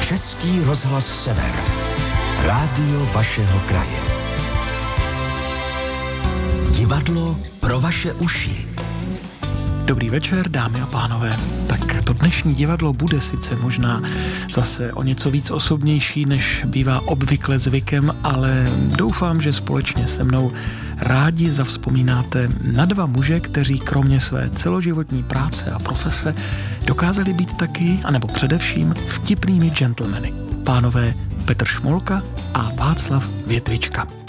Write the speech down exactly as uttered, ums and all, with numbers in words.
Český rozhlas Sever. Rádio vašeho kraje. Divadlo pro vaše uši. Dobrý večer, dámy a pánové. Tak to dnešní divadlo bude sice možná zase o něco víc osobnější, než bývá obvykle zvykem, ale doufám, že společně se mnou rádi zavzpomínáte na dva muže, kteří kromě své celoživotní práce a profese dokázali být taky, anebo především, vtipnými gentlemany. Pánové Petr Šmolka a Václav Větvička.